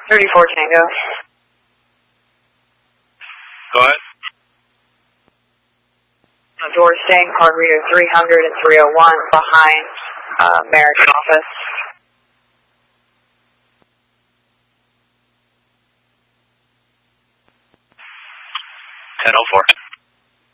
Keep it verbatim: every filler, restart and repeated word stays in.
thirty-four Tango. Go ahead. Door staying, card reader three hundred and three oh one behind uh, American office. ten oh four.